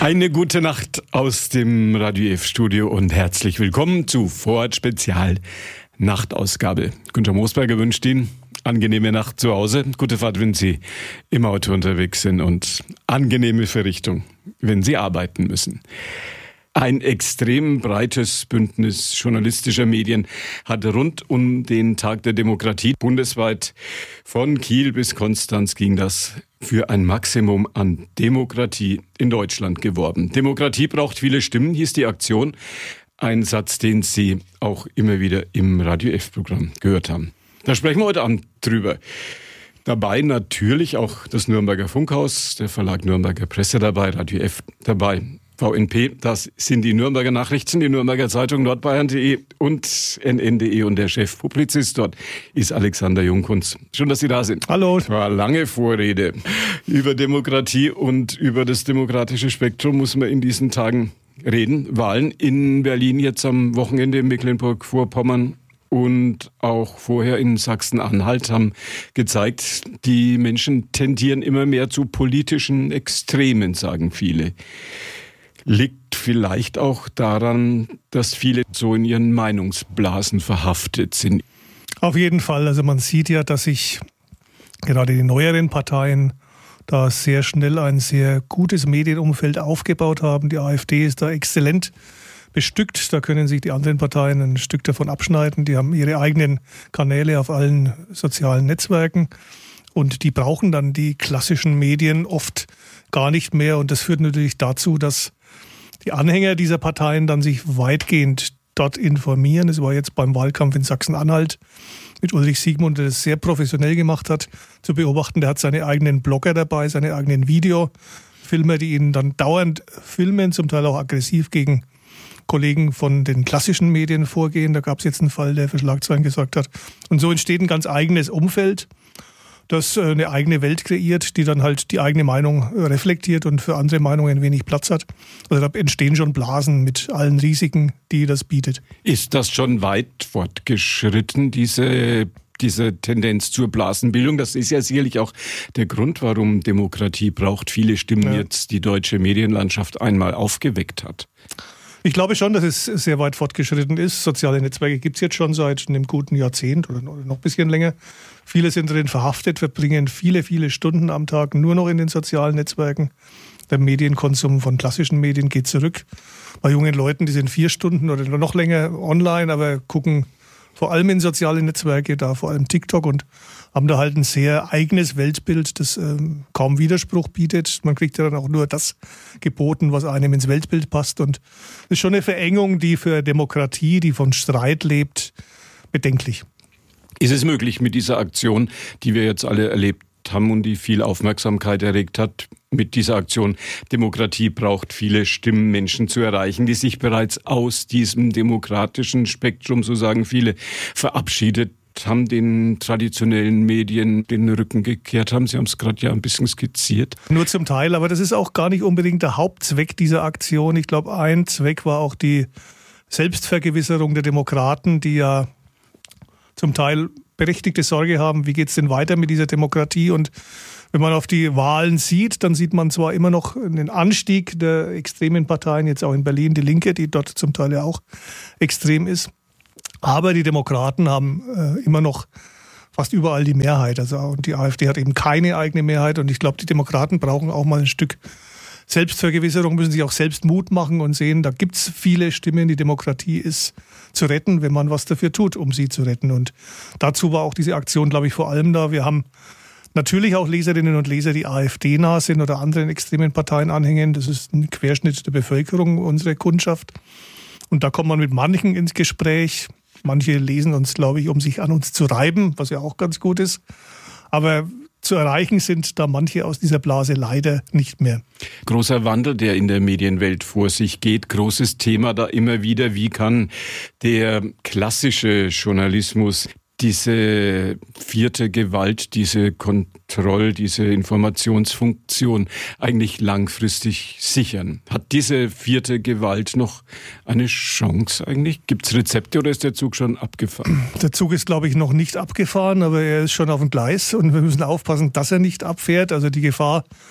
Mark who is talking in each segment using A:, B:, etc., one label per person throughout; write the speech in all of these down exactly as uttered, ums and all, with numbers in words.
A: Eine gute Nacht aus dem Radio F-Studio und herzlich willkommen zu Vorort Spezial Nachtausgabe. Günter Moosberger wünscht Ihnen angenehme Nacht zu Hause, gute Fahrt, wenn Sie im Auto unterwegs sind und angenehme Verrichtung, wenn Sie arbeiten müssen. Ein extrem breites Bündnis journalistischer Medien hat rund um den Tag der Demokratie bundesweit von Kiel bis Konstanz ging das für ein Maximum an Demokratie in Deutschland geworben. Demokratie braucht viele Stimmen, hieß die Aktion. Ein Satz, den Sie auch immer wieder im Radio F-Programm gehört haben. Da sprechen wir heute Abend drüber. Dabei natürlich auch das Nürnberger Funkhaus, der Verlag Nürnberger Presse dabei, Radio F dabei. V N P, das sind die Nürnberger Nachrichten, die Nürnberger Zeitung, nordbayern punkt de und N N punkt de und der Chefpublizist dort ist Alexander Jungkunz. Schön, dass Sie da sind.
B: Hallo.
A: Es war eine lange Vorrede über Demokratie und über das demokratische Spektrum muss man in diesen Tagen reden. Wahlen in Berlin jetzt am Wochenende, in Mecklenburg-Vorpommern und auch vorher in Sachsen-Anhalt haben gezeigt, die Menschen tendieren immer mehr zu politischen Extremen, sagen viele. Liegt vielleicht auch daran, dass viele so in ihren Meinungsblasen verhaftet sind.
B: Auf jeden Fall. Also man sieht ja, dass sich gerade die neueren Parteien da sehr schnell ein sehr gutes Medienumfeld aufgebaut haben. Die AfD ist da exzellent bestückt. Da können sich die anderen Parteien ein Stück davon abschneiden. Die haben ihre eigenen Kanäle auf allen sozialen Netzwerken. Und die brauchen dann die klassischen Medien oft gar nicht mehr. Und das führt natürlich dazu, dass die Anhänger dieser Parteien dann sich weitgehend dort informieren. Es war jetzt beim Wahlkampf in Sachsen-Anhalt mit Ulrich Siegmund, der das sehr professionell gemacht hat, zu beobachten. Der hat seine eigenen Blogger dabei, seine eigenen Videofilmer, die ihn dann dauernd filmen, zum Teil auch aggressiv gegen Kollegen von den klassischen Medien vorgehen. Da gab es jetzt einen Fall, der für Schlagzeilen gesorgt hat. Und so entsteht ein ganz eigenes Umfeld, das eine eigene Welt kreiert, die dann halt die eigene Meinung reflektiert und für andere Meinungen wenig Platz hat. Also da entstehen schon Blasen mit allen Risiken, die das bietet.
A: Ist das schon weit fortgeschritten, diese, diese Tendenz zur Blasenbildung? Das ist ja sicherlich auch der Grund, warum Demokratie braucht viele Stimmen ja. jetzt die deutsche Medienlandschaft einmal aufgeweckt hat.
B: Ich glaube schon, dass es sehr weit fortgeschritten ist. Soziale Netzwerke gibt es jetzt schon seit einem guten Jahrzehnt oder noch ein bisschen länger. Viele sind drin verhaftet, verbringen viele, viele Stunden am Tag nur noch in den sozialen Netzwerken. Der Medienkonsum von klassischen Medien geht zurück. Bei jungen Leuten, die sind vier Stunden oder noch länger online, aber gucken vor allem in soziale Netzwerke, da vor allem TikTok und haben da halt ein sehr eigenes Weltbild, das ähm, kaum Widerspruch bietet. Man kriegt ja dann auch nur das geboten, was einem ins Weltbild passt. Und das ist schon eine Verengung, die für Demokratie, die von Streit lebt, bedenklich.
A: Ist es möglich mit dieser Aktion, die wir jetzt alle erlebt haben und die viel Aufmerksamkeit erregt hat, mit dieser Aktion Demokratie braucht viele Stimmen, Menschen zu erreichen, die sich bereits aus diesem demokratischen Spektrum, so sagen viele, verabschiedet haben, den traditionellen Medien den Rücken gekehrt haben. Sie haben es gerade ja ein bisschen skizziert.
B: Nur zum Teil, aber das ist auch gar nicht unbedingt der Hauptzweck dieser Aktion. Ich glaube, ein Zweck war auch die Selbstvergewisserung der Demokraten, die ja zum Teil berechtigte Sorge haben, wie geht es denn weiter mit dieser Demokratie? Und wenn man auf die Wahlen sieht, dann sieht man zwar immer noch einen Anstieg der extremen Parteien, jetzt auch in Berlin die Linke, die dort zum Teil ja auch extrem ist. Aber die Demokraten haben äh, immer noch fast überall die Mehrheit. Also, und die AfD hat eben keine eigene Mehrheit. Und ich glaube, die Demokraten brauchen auch mal ein Stück Selbstvergewisserung, müssen sich auch selbst Mut machen und sehen, da gibt es viele Stimmen. Die Demokratie ist zu retten, wenn man was dafür tut, um sie zu retten. Und dazu war auch diese Aktion, glaube ich, vor allem da. Wir haben natürlich auch Leserinnen und Leser, die AfD-nah sind oder anderen extremen Parteien anhängen. Das ist ein Querschnitt der Bevölkerung, unsere Kundschaft. Und da kommt man mit manchen ins Gespräch. Manche lesen uns, glaube ich, um sich an uns zu reiben, was ja auch ganz gut ist. Aber zu erreichen sind da manche aus dieser Blase leider nicht mehr.
A: Großer Wandel, der in der Medienwelt vor sich geht. Großes Thema da immer wieder. Wie kann der klassische Journalismus diese vierte Gewalt, diese Kontroll-, diese Informationsfunktion eigentlich langfristig sichern? Hat diese vierte Gewalt noch eine Chance eigentlich? Gibt es Rezepte oder ist der Zug schon abgefahren?
B: Der Zug ist, glaube ich, noch nicht abgefahren, aber er ist schon auf dem Gleis und wir müssen aufpassen, dass er nicht abfährt. Also die Gefahr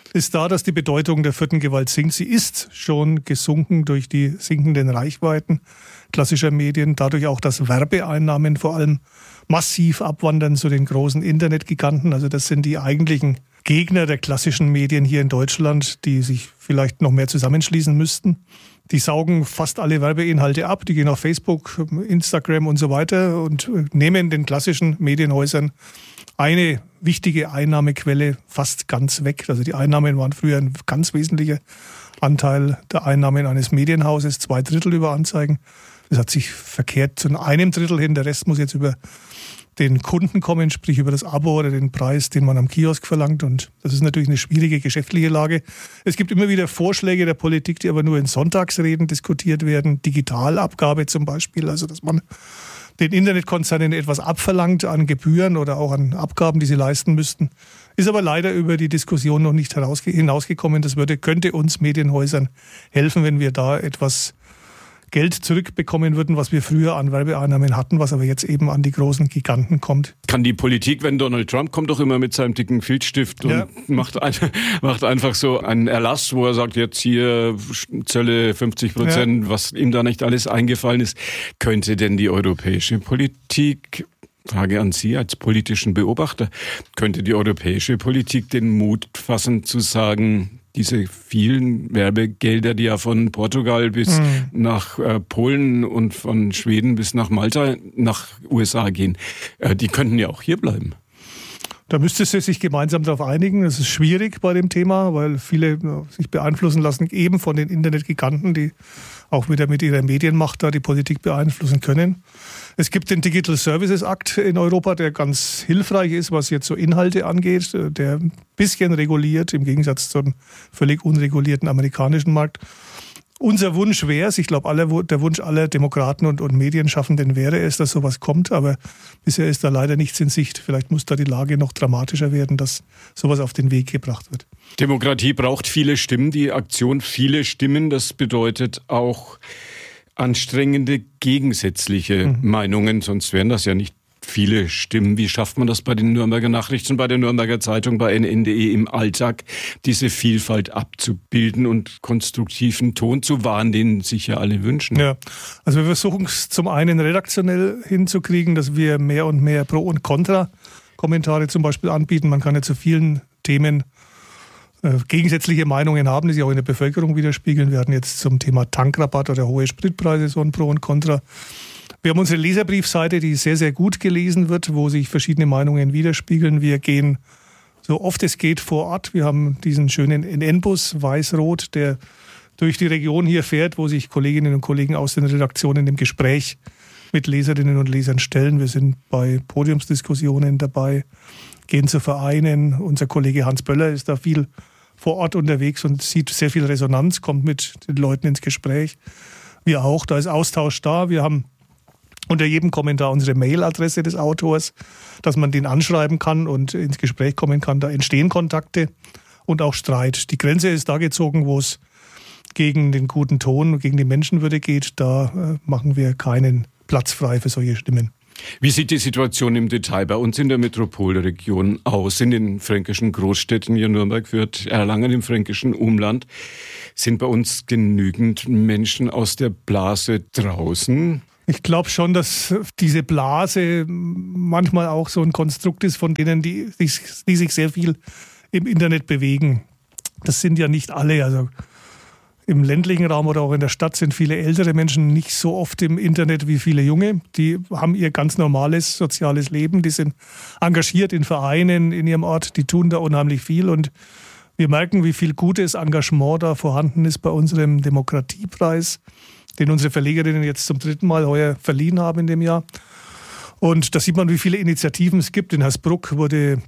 B: ist da, dass die Bedeutung der vierten Gewalt sinkt. Sie ist schon gesunken durch die sinkenden Reichweiten klassischer Medien, dadurch auch, dass Werbeeinnahmen vor allem massiv abwandern zu den großen Internetgiganten. Also das sind die eigentlichen Gegner der klassischen Medien hier in Deutschland, die sich vielleicht noch mehr zusammenschließen müssten. Die saugen fast alle Werbeinhalte ab, die gehen auf Facebook, Instagram und so weiter und nehmen den klassischen Medienhäusern eine wichtige Einnahmequelle fast ganz weg. Also die Einnahmen waren früher ein ganz wesentlicher Anteil der Einnahmen eines Medienhauses, zwei Drittel über Anzeigen. Das hat sich verkehrt zu einem Drittel hin, der Rest muss jetzt über den Kunden kommen, sprich über das Abo oder den Preis, den man am Kiosk verlangt. Und das ist natürlich eine schwierige geschäftliche Lage. Es gibt immer wieder Vorschläge der Politik, die aber nur in Sonntagsreden diskutiert werden. Digitalabgabe zum Beispiel, also dass man den Internetkonzernen etwas abverlangt an Gebühren oder auch an Abgaben, die sie leisten müssten. Ist aber leider über die Diskussion noch nicht hinausgekommen. Das würde, könnte uns Medienhäusern helfen, wenn wir da etwas Geld zurückbekommen würden, was wir früher an Werbeeinnahmen hatten, was aber jetzt eben an die großen Giganten kommt.
A: Kann die Politik, wenn Donald Trump kommt, doch immer mit seinem dicken Filzstift und ja. macht, ein, macht einfach so einen Erlass, wo er sagt, jetzt hier Zölle fünfzig Prozent, ja. was ihm da nicht alles eingefallen ist. Könnte denn die europäische Politik, Frage an Sie als politischen Beobachter, könnte die europäische Politik den Mut fassen zu sagen, diese vielen Werbegelder, die ja von Portugal bis mhm. nach äh, Polen und von Schweden bis nach Malta, nach U S A gehen, äh, die könnten ja auch hier bleiben.
B: Da müsste sie sich gemeinsam darauf einigen. Das ist schwierig bei dem Thema, weil viele äh, sich beeinflussen lassen, eben von den Internetgiganten, die auch wieder mit ihrer Medienmacht da die Politik beeinflussen können. Es gibt den Digital Services Act in Europa, der ganz hilfreich ist, was jetzt so Inhalte angeht, der ein bisschen reguliert, im Gegensatz zum völlig unregulierten amerikanischen Markt. Unser Wunsch wäre es, ich glaube, aller, der Wunsch aller Demokraten und, und Medienschaffenden wäre es, dass sowas kommt, aber bisher ist da leider nichts in Sicht. Vielleicht muss da die Lage noch dramatischer werden, dass sowas auf den Weg gebracht wird.
A: Demokratie braucht viele Stimmen, die Aktion viele Stimmen, das bedeutet auch anstrengende gegensätzliche mhm. Meinungen, sonst wären das ja nicht viele Stimmen. Wie schafft man das bei den Nürnberger Nachrichten, bei der Nürnberger Zeitung, bei N N punkt D E im Alltag, diese Vielfalt abzubilden und konstruktiven Ton zu wahren, den sich ja alle wünschen?
B: Ja, also wir versuchen es zum einen redaktionell hinzukriegen, dass wir mehr und mehr Pro- und Contra-Kommentare zum Beispiel anbieten. Man kann ja zu vielen Themen äh, gegensätzliche Meinungen haben, die sich auch in der Bevölkerung widerspiegeln. Wir hatten jetzt zum Thema Tankrabatt oder hohe Spritpreise so ein Pro und Contra. Wir haben unsere Leserbriefseite, die sehr, sehr gut gelesen wird, wo sich verschiedene Meinungen widerspiegeln. Wir gehen so oft es geht vor Ort. Wir haben diesen schönen N N-Bus, weiß-rot, der durch die Region hier fährt, wo sich Kolleginnen und Kollegen aus den Redaktionen im Gespräch mit Leserinnen und Lesern stellen. Wir sind bei Podiumsdiskussionen dabei, gehen zu Vereinen. Unser Kollege Hans Böller ist da viel vor Ort unterwegs und sieht sehr viel Resonanz, kommt mit den Leuten ins Gespräch. Wir auch, da ist Austausch da. Wir haben unter jedem Kommentar unsere Mailadresse des Autors, dass man den anschreiben kann und ins Gespräch kommen kann. Da entstehen Kontakte und auch Streit. Die Grenze ist da gezogen, wo es gegen den guten Ton, gegen die Menschenwürde geht. Da äh, machen wir keinen Platz frei für solche Stimmen.
A: Wie sieht die Situation im Detail bei uns in der Metropolregion aus? In den fränkischen Großstädten, hier Nürnberg, Fürth, Erlangen, im fränkischen Umland, sind bei uns genügend Menschen aus der Blase draußen?
B: Ich glaube schon, dass diese Blase manchmal auch so ein Konstrukt ist von denen, die, die, die sich sehr viel im Internet bewegen. Das sind ja nicht alle. Also im ländlichen Raum oder auch in der Stadt sind viele ältere Menschen nicht so oft im Internet wie viele junge. Die haben ihr ganz normales soziales Leben. Die sind engagiert in Vereinen in ihrem Ort. Die tun da unheimlich viel. Und wir merken, wie viel gutes Engagement da vorhanden ist bei unserem Demokratiepreis, den unsere Verlegerinnen jetzt zum dritten Mal heuer verliehen haben in dem Jahr. Und da sieht man, wie viele Initiativen es gibt. In Hersbruck wurde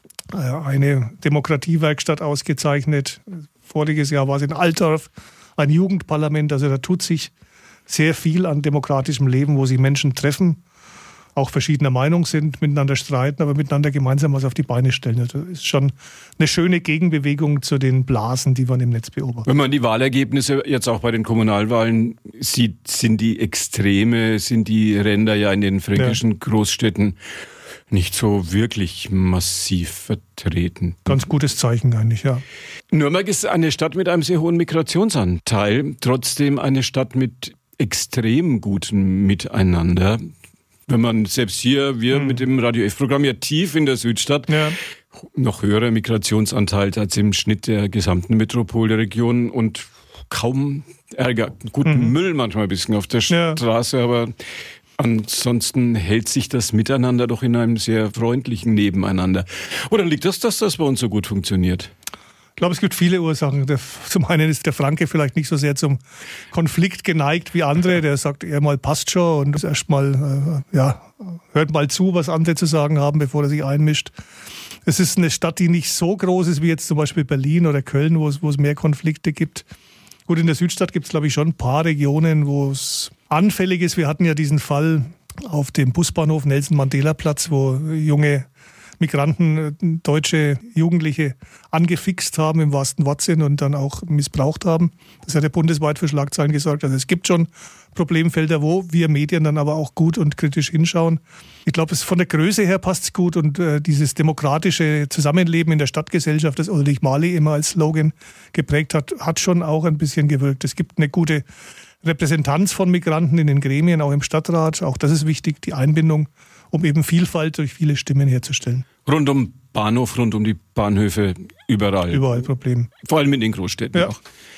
B: eine Demokratiewerkstatt ausgezeichnet. Voriges Jahr war es in Altdorf ein Jugendparlament. Also da tut sich sehr viel an demokratischem Leben, wo sich Menschen treffen, auch verschiedener Meinung sind, miteinander streiten, aber miteinander gemeinsam was auf die Beine stellen. Das ist schon eine schöne Gegenbewegung zu den Blasen, die man im Netz beobachtet.
A: Wenn man die Wahlergebnisse jetzt auch bei den Kommunalwahlen sieht, sind die Extreme, sind die Ränder ja in den fränkischen ja. Großstädten nicht so wirklich massiv vertreten.
B: Ganz gutes Zeichen eigentlich, ja.
A: Nürnberg ist eine Stadt mit einem sehr hohen Migrationsanteil, trotzdem eine Stadt mit extrem gutem Miteinander. Wenn man selbst hier, wir hm. mit dem Radio F-Programm ja tief in der Südstadt, ja. noch höherer Migrationsanteil als im Schnitt der gesamten Metropolregion und kaum Ärger. Guten mhm. Müll manchmal ein bisschen auf der ja. Straße, aber ansonsten hält sich das Miteinander doch in einem sehr freundlichen Nebeneinander. Oder liegt das, dass das bei uns so gut funktioniert?
B: Ich glaube, es gibt viele Ursachen. Der, zum einen ist der Franke vielleicht nicht so sehr zum Konflikt geneigt wie andere. Der sagt eher mal, passt schon und erst mal, äh, ja, hört mal zu, was andere zu sagen haben, bevor er sich einmischt. Es ist eine Stadt, die nicht so groß ist wie jetzt zum Beispiel Berlin oder Köln, wo es, wo es mehr Konflikte gibt. Gut, in der Südstadt gibt es, glaube ich, schon ein paar Regionen, wo es anfällig ist. Wir hatten ja diesen Fall auf dem Busbahnhof Nelson-Mandela-Platz, wo junge Migranten, deutsche Jugendliche angefixt haben, im wahrsten Wortsinn, und dann auch missbraucht haben. Das hat ja bundesweit für Schlagzeilen gesorgt. Also es gibt schon Problemfelder, wo wir Medien dann aber auch gut und kritisch hinschauen. Ich glaube, es von der Größe her passt es gut, und äh, dieses demokratische Zusammenleben in der Stadtgesellschaft, das Ulrich Marley immer als Slogan geprägt hat, hat schon auch ein bisschen gewirkt. Es gibt eine gute Repräsentanz von Migranten in den Gremien, auch im Stadtrat. Auch das ist wichtig, die Einbindung, um eben Vielfalt durch viele Stimmen herzustellen.
A: Rund um Bahnhof, rund um die Bahnhöfe, überall.
B: Überall Problem.
A: Vor allem in den Großstädten
B: ja.
A: auch.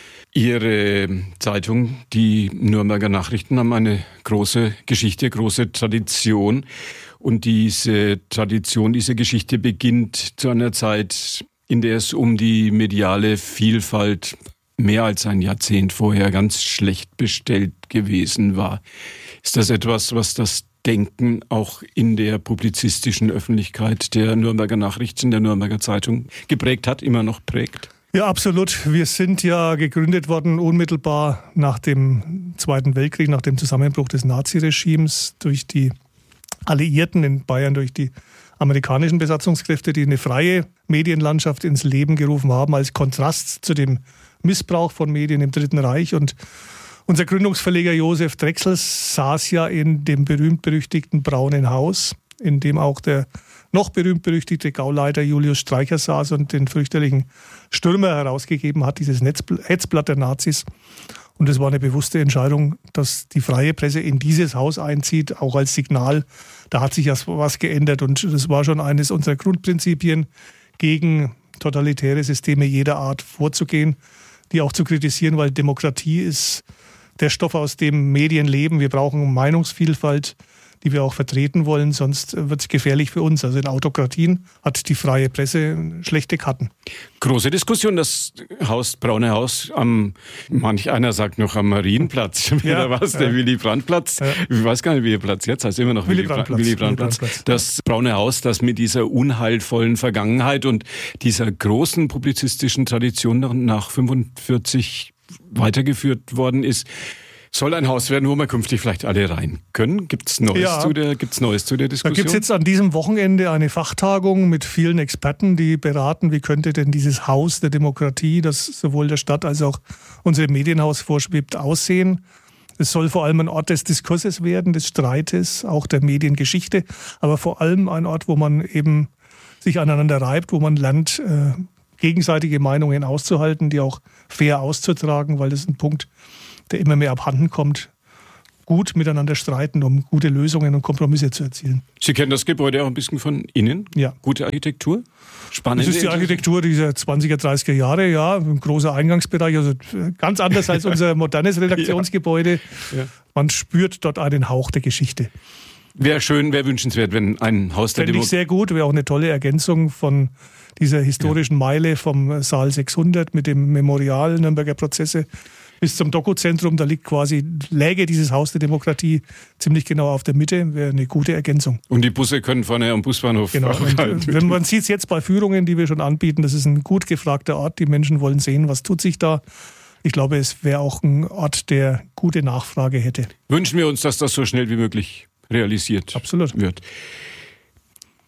A: Ihre Zeitung, die Nürnberger Nachrichten, haben eine große Geschichte, große Tradition. Und diese Tradition, diese Geschichte beginnt zu einer Zeit, in der es um die mediale Vielfalt mehr als ein Jahrzehnt vorher ganz schlecht bestellt gewesen war. Ist das etwas, was das Denken auch in der publizistischen Öffentlichkeit der Nürnberger Nachrichten, der Nürnberger Zeitung geprägt hat, immer noch prägt?
B: Ja, absolut. Wir sind ja gegründet worden unmittelbar nach dem Zweiten Weltkrieg, nach dem Zusammenbruch des Naziregimes durch die Alliierten in Bayern, durch die amerikanischen Besatzungskräfte, die eine freie Medienlandschaft ins Leben gerufen haben, als Kontrast zu dem Missbrauch von Medien im Dritten Reich. Und unser Gründungsverleger Josef Drechsel saß ja in dem berühmt-berüchtigten Braunen Haus, in dem auch der noch berühmt-berüchtigte Gauleiter Julius Streicher saß und den fürchterlichen Stürmer herausgegeben hat, dieses Hetzblatt der Nazis. Und es war eine bewusste Entscheidung, dass die freie Presse in dieses Haus einzieht, auch als Signal. Da hat sich ja was geändert, und das war schon eines unserer Grundprinzipien, gegen totalitäre Systeme jeder Art vorzugehen, die auch zu kritisieren, weil Demokratie ist der Stoff, aus dem Medien leben. Wir brauchen Meinungsvielfalt, die wir auch vertreten wollen, sonst wird es gefährlich für uns. Also in Autokratien hat die freie Presse schlechte Karten.
A: Große Diskussion, das Haus, Braune Haus, am, manch einer sagt noch am Marienplatz,
B: ja,
A: was, der
B: ja.
A: Willy-Brandt-Platz. Ja. Ich weiß gar nicht, wie der Platz jetzt heißt, immer noch
B: Willy-Brandt-Platz.
A: Willy-Brandt-Platz. Willy das Braune Haus, das mit dieser unheilvollen Vergangenheit und dieser großen publizistischen Tradition nach fünfundvierzig weitergeführt worden ist, soll ein Haus werden, wo wir künftig vielleicht alle rein können. Gibt's Neues
B: ja.
A: zu der, gibt's Neues zu der Diskussion?
B: Da gibt es jetzt an diesem Wochenende eine Fachtagung mit vielen Experten, die beraten, wie könnte denn dieses Haus der Demokratie, das sowohl der Stadt als auch unserem Medienhaus vorschwebt, aussehen. Es soll vor allem ein Ort des Diskurses werden, des Streites, auch der Mediengeschichte, aber vor allem ein Ort, wo man eben sich aneinander reibt, wo man lernt, äh, gegenseitige Meinungen auszuhalten, die auch fair auszutragen, weil das ist ein Punkt, der immer mehr abhanden kommt, gut miteinander streiten, um gute Lösungen und Kompromisse zu erzielen.
A: Sie kennen das Gebäude auch ein bisschen von innen?
B: Ja.
A: Gute Architektur? Spannend.
B: Das ist die Architektur dieser zwanziger, dreißiger Jahre, ja, ein großer Eingangsbereich, also ganz anders als unser modernes Redaktionsgebäude. Ja. Ja. Man spürt dort einen Hauch der Geschichte.
A: Wäre schön, wäre wünschenswert, wenn ein Haus der Demokratie...
B: Fände ich sehr gut, wäre auch eine tolle Ergänzung von dieser historischen Meile vom Saal sechshundert mit dem Memorial Nürnberger Prozesse bis zum Dokuzentrum. Da liegt quasi, läge dieses Haus der Demokratie ziemlich genau auf der Mitte, wäre eine gute Ergänzung.
A: Und die Busse können vorne am Busbahnhof
B: genau.
A: halten.
B: Wenn man sieht es jetzt bei Führungen, die wir schon anbieten, das ist ein gut gefragter Ort. Die Menschen wollen sehen, was tut sich da. Ich glaube, es wäre auch ein Ort, der gute Nachfrage hätte.
A: Wünschen wir uns, dass das so schnell wie möglich realisiert
B: Absolut.
A: wird.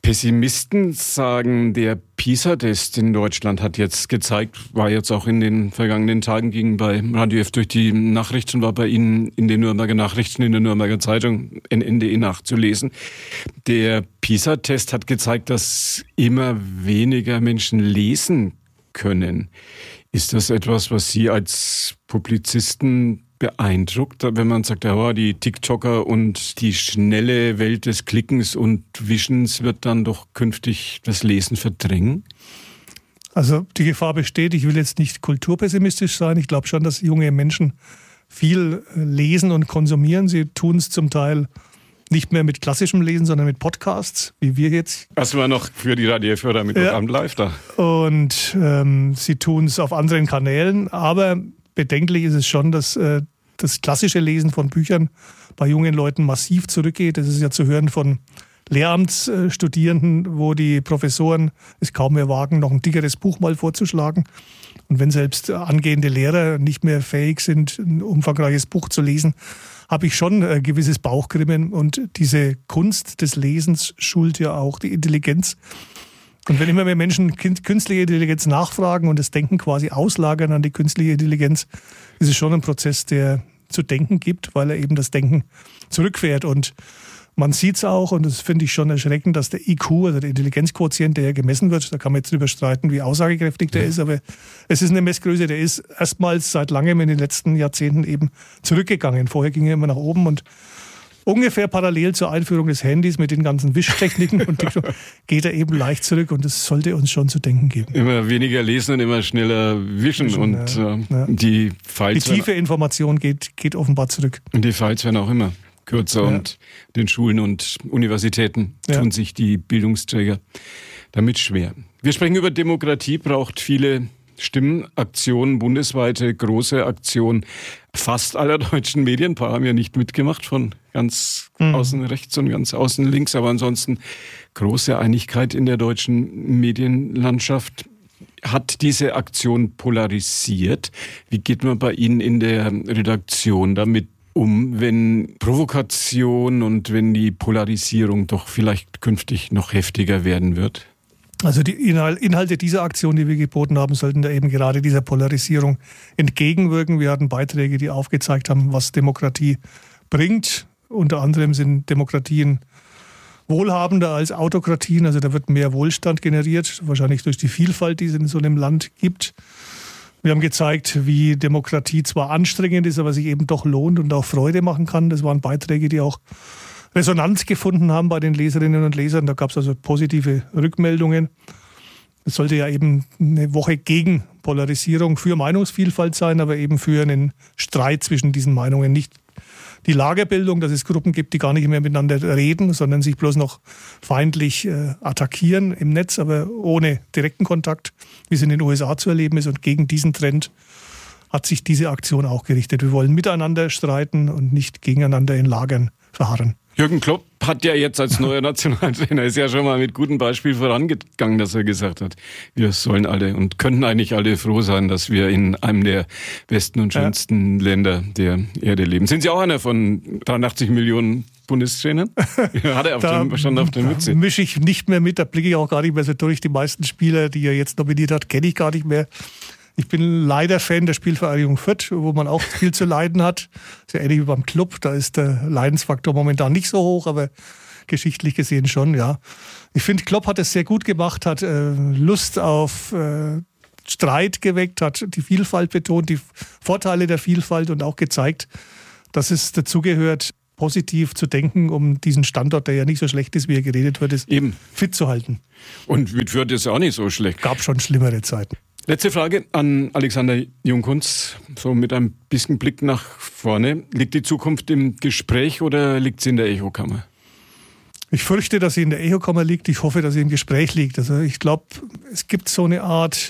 A: Pessimisten sagen, der PISA-Test in Deutschland hat jetzt gezeigt, war jetzt auch in den vergangenen Tagen, ging bei Radio F durch die Nachrichten, war bei Ihnen in den Nürnberger Nachrichten, in der Nürnberger Zeitung, N N D E nachzulesen. Der PISA-Test hat gezeigt, dass immer weniger Menschen lesen können. Ist das etwas, was Sie als Publizisten beeindruckt, wenn man sagt, ja, die TikToker und die schnelle Welt des Klickens und Wischens wird dann doch künftig das Lesen verdrängen?
B: Also die Gefahr besteht, ich will jetzt nicht kulturpessimistisch sein. Ich glaube schon, dass junge Menschen viel lesen und konsumieren. Sie tun es zum Teil nicht mehr mit klassischem Lesen, sondern mit Podcasts, wie wir jetzt.
A: Das war noch für die Radio F-Hörer mit
B: ja.
A: Abend live da.
B: Und ähm, sie tun es auf anderen Kanälen, aber bedenklich ist es schon, dass äh, das klassische Lesen von Büchern bei jungen Leuten massiv zurückgeht. Das ist ja zu hören von Lehramtsstudierenden, wo die Professoren es kaum mehr wagen, noch ein dickeres Buch mal vorzuschlagen. Und wenn selbst angehende Lehrer nicht mehr fähig sind, ein umfangreiches Buch zu lesen, habe ich schon ein gewisses Bauchgrimmen. Und diese Kunst des Lesens schult ja auch die Intelligenz. Und wenn immer mehr Menschen künstliche Intelligenz nachfragen und das Denken quasi auslagern an die künstliche Intelligenz, ist es schon ein Prozess, der zu denken gibt, weil er eben das Denken zurückfährt. Und man sieht es auch, und das finde ich schon erschreckend, dass der I Q, also der Intelligenzquotient, der ja gemessen wird, da kann man jetzt drüber streiten, wie aussagekräftig der ja. ist, aber es ist eine Messgröße, der ist erstmals seit langem in den letzten Jahrzehnten eben zurückgegangen. Vorher ging er immer nach oben und ungefähr parallel zur Einführung des Handys mit den ganzen Wischtechniken und geht er eben leicht zurück und das sollte uns schon zu denken geben.
A: Immer weniger lesen und immer schneller wischen, wischen und ja, äh, ja. die Files.
B: Die tiefe Information geht, geht offenbar zurück.
A: Und die Files werden auch immer kürzer ja. und den Schulen und Universitäten ja. tun sich die Bildungsträger damit schwer. Wir sprechen über Demokratie, braucht viele Stimmen, Aktionen, bundesweite große Aktionen. Fast aller deutschen Medien, ein paar haben ja nicht mitgemacht, von ganz mhm. außen rechts und ganz außen links, aber ansonsten große Einigkeit in der deutschen Medienlandschaft. Hat diese Aktion polarisiert? Wie geht man bei Ihnen in der Redaktion damit um, wenn Provokation und wenn die Polarisierung doch vielleicht künftig noch heftiger werden wird?
B: Also die Inhalte dieser Aktion, die wir geboten haben, sollten da eben gerade dieser Polarisierung entgegenwirken. Wir hatten Beiträge, die aufgezeigt haben, was Demokratie bringt. Unter anderem sind Demokratien wohlhabender als Autokratien. Also da wird mehr Wohlstand generiert, wahrscheinlich durch die Vielfalt, die es in so einem Land gibt. Wir haben gezeigt, wie Demokratie zwar anstrengend ist, aber sich eben doch lohnt und auch Freude machen kann. Das waren Beiträge, die auch Resonanz gefunden haben bei den Leserinnen und Lesern. Da gab es also positive Rückmeldungen. Es sollte ja eben eine Woche gegen Polarisierung, für Meinungsvielfalt sein, aber eben für einen Streit zwischen diesen Meinungen. Nicht die Lagerbildung, dass es Gruppen gibt, die gar nicht mehr miteinander reden, sondern sich bloß noch feindlich äh, attackieren im Netz, aber ohne direkten Kontakt, wie es in den U S A zu erleben ist. Und gegen diesen Trend hat sich diese Aktion auch gerichtet. Wir wollen miteinander streiten und nicht gegeneinander in Lagern verharren.
A: Jürgen Klopp hat ja jetzt als neuer Nationaltrainer, ist ja schon mal mit gutem Beispiel vorangegangen, dass er gesagt hat, wir sollen alle und könnten eigentlich alle froh sein, dass wir in einem der besten und schönsten ja. Länder der Erde leben. Sind Sie auch einer von dreiundachtzig Millionen Bundestrainern? Hat er auf
B: da,
A: dem, schon auf der Mütze?
B: Da mische ich nicht mehr mit, da blicke ich auch gar nicht mehr so durch. Die meisten Spieler, die er jetzt nominiert hat, kenne ich gar nicht mehr. Ich bin leider Fan der Spielvereinigung Fürth, wo man auch viel zu leiden hat. Sehr ähnlich wie beim Club, da ist der Leidensfaktor momentan nicht so hoch, aber geschichtlich gesehen schon, ja. Ich finde, Klopp hat es sehr gut gemacht, hat äh, Lust auf äh, Streit geweckt, hat die Vielfalt betont, die Vorteile der Vielfalt und auch gezeigt, dass es dazugehört, positiv zu denken, um diesen Standort, der ja nicht so schlecht ist, wie er geredet wird, ist,
A: eben
B: fit zu halten.
A: Und mit Fürth ist auch nicht so schlecht.
B: Gab schon schlimmere Zeiten.
A: Letzte Frage an Alexander Jungkunz, so mit ein bisschen Blick nach vorne. Liegt die Zukunft im Gespräch oder liegt sie in der Echokammer?
B: Ich fürchte, dass sie in der Echokammer liegt. Ich hoffe, dass sie im Gespräch liegt. Also ich glaube, es gibt so eine Art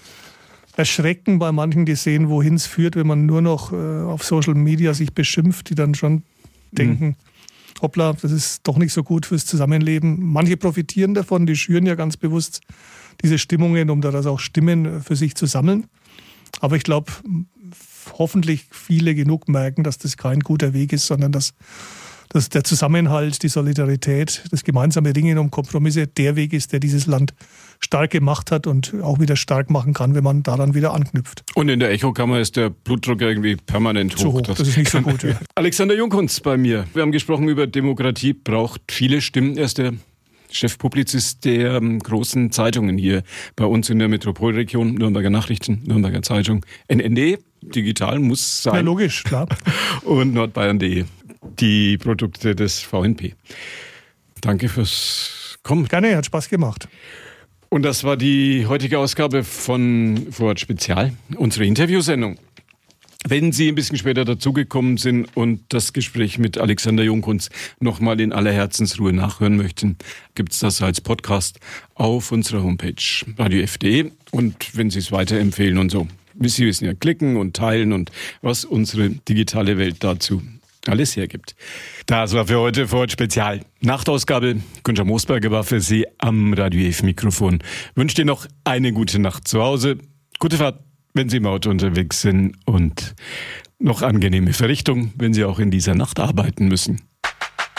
B: Erschrecken bei manchen, die sehen, wohin es führt, wenn man nur noch äh, auf Social Media sich beschimpft, die dann schon denken, mhm. hoppla, das ist doch nicht so gut fürs Zusammenleben. Manche profitieren davon, die schüren ja ganz bewusst diese Stimmungen, um daraus auch Stimmen für sich zu sammeln. Aber ich glaube, hoffentlich viele genug merken, dass das kein guter Weg ist, sondern dass dass der Zusammenhalt, die Solidarität, das gemeinsame Ringen um Kompromisse der Weg ist, der dieses Land stark gemacht hat und auch wieder stark machen kann, wenn man daran wieder anknüpft.
A: Und in der Echokammer ist der Blutdruck irgendwie permanent hoch.
B: Zu hoch, das, das ist nicht so gut. Ja.
A: Alexander Jungkunz bei mir. Wir haben gesprochen über Demokratie, braucht viele Stimmen. Er ist der Chefpublizist der ähm, großen Zeitungen hier bei uns in der Metropolregion, Nürnberger Nachrichten, Nürnberger Zeitung, N N D, digital muss sein.
B: Ja, logisch, klar.
A: Und nordbayern punkt de, die Produkte des V N P. Danke fürs Kommen.
B: Gerne, hat Spaß gemacht.
A: Und das war die heutige Ausgabe von Vorort Spezial, unsere Interviewsendung. Wenn Sie ein bisschen später dazugekommen sind und das Gespräch mit Alexander Jungkunz nochmal in aller Herzensruhe nachhören möchten, gibt's das als Podcast auf unserer Homepage radio f punkt de. Und wenn Sie es weiterempfehlen und so, Sie wissen ja, klicken und teilen und was unsere digitale Welt dazu alles hergibt. Das war für heute Vorort Spezial. Nachtausgabe. Günther Moosberger war für Sie am Radio F Mikrofon. Wünsche dir noch eine gute Nacht zu Hause. Gute Fahrt, wenn Sie im Auto unterwegs sind und noch angenehme Verrichtung, wenn Sie auch in dieser Nacht arbeiten müssen.